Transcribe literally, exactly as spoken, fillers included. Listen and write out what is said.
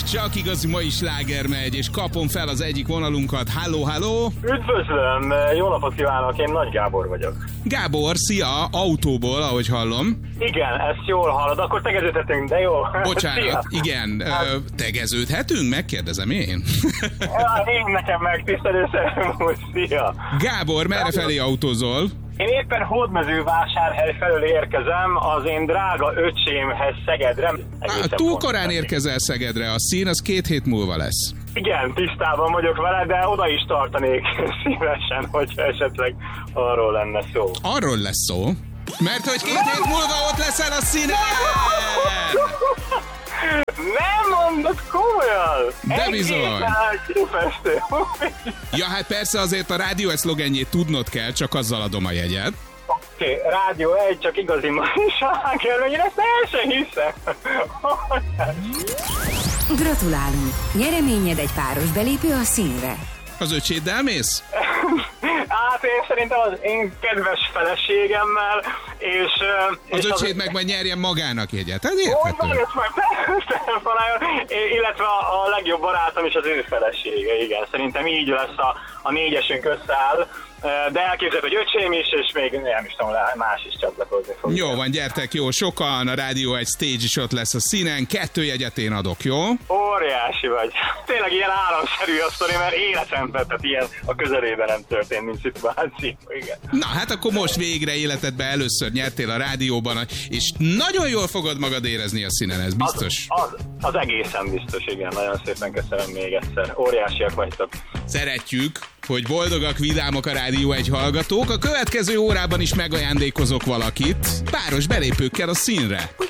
Csak igazi mai sláger megy, és kapom fel az egyik vonalunkat. Halló, halló! Üdvözlöm, jó napot kívánok, én Nagy Gábor vagyok. Gábor, szia, autóból, ahogy hallom. Igen, ezt jól hallod, akkor tegeződhetünk, de jó. Bocsánat, Szia. igen, ö, tegeződhetünk? Megkérdezem én. Ja, én nekem megtisztelő szerem, hogy szia. Gábor, merre felé autózol? Én éppen Hódmezővásárhely felől érkezem az én drága öcsémhez Szegedre. Á, túl korán érkezel Szegedre, a szín az két hét múlva lesz. Igen, tisztában vagyok vele, de oda is tartanék szívesen, hogyha esetleg arról lenne szó. Arról lesz szó, mert hogy két hét múlva ott leszel a színen! Nem mondod komolyan! De bizony! Kifestő. Ja, hát persze azért a Rádió egy szlogenjét tudnod kell, csak azzal adom a jegyet. Oké, okay, Rádió egy, csak igazi sláger, én ezt el sem hiszem. Gratulálunk! Nyereményed egy páros belépő a színre. Az öcséddel mész? Hát én szerintem az én kedves feleségemmel, és... Az és öcséd az... meg majd nyerjen magának jegyet, ez Hogy érthető. van, ezt majd telefonáljon, illetve a, a legjobb barátom is az ő felesége, igen. Szerintem így lesz a, a négyesünk összeáll, de elképzelhető, hogy öcsém is, és még nem is tudom, más is csatlakozni fog. Jó van, gyertek, jó, sokan, a Rádió egy stage is ott lesz a színen, kettő jegyet én adok, jó? Óriási vagy. Tényleg ilyen államszerű a sztori, mert életemben, tehát ilyen a közelében nem történt, mint szituáció, igen. Na, hát akkor most végre életedben először nyertél a rádióban, és nagyon jól fogod magad érezni a színen, ez biztos. Az, az, az egészen biztos, igen, nagyon szépen köszönöm még egyszer. Óriásiak vagytok. Szeretjük, hogy boldogak, vidámok a Rádió egy hallgatók. A következő órában is megajándékozok valakit páros belépőkkel a színre.